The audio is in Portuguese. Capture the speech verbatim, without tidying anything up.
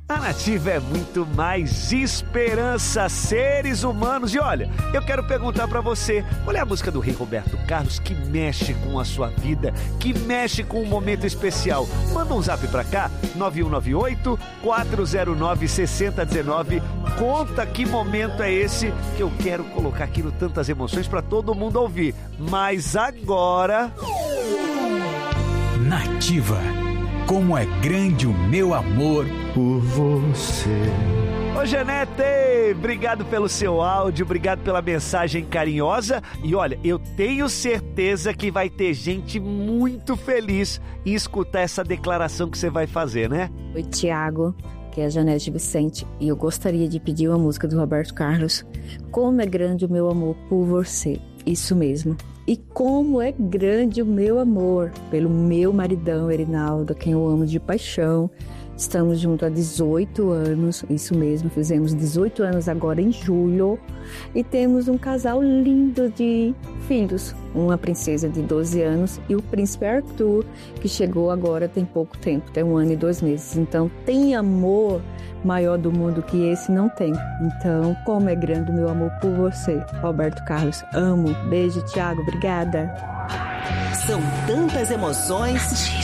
A Nativa é muito mais esperança, seres humanos. E olha, eu quero perguntar pra você, qual é a música do Rei Roberto Carlos que mexe com a sua vida, que mexe com um momento especial? Manda um zap pra cá, nove um nove oito, quatro zero nove, seis zero um nove. Conta que momento é esse que eu quero colocar aqui no Tantas Emoções pra todo mundo ouvir. Mas agora... Nativa. Como é grande o meu amor por você. Ô Janete, obrigado pelo seu áudio, obrigado pela mensagem carinhosa. E olha, eu tenho certeza que vai ter gente muito feliz em escutar essa declaração que você vai fazer, né? Oi, Tiago, que é a Janete Vicente, e eu gostaria de pedir uma música do Roberto Carlos. Como é grande o meu amor por você. Isso mesmo. E como é grande o meu amor pelo meu maridão Erinaldo, a quem eu amo de paixão. Estamos juntos há dezoito anos, isso mesmo, fizemos dezoito anos agora em julho. E temos um casal lindo de filhos, uma princesa de doze anos e o príncipe Arthur, que chegou agora tem pouco tempo, tem um ano e dois meses. Então tem amor maior do mundo que esse não tem. Então, como é grande o meu amor por você, Roberto Carlos. Amo. Beijo, Thiago. Obrigada. São tantas emoções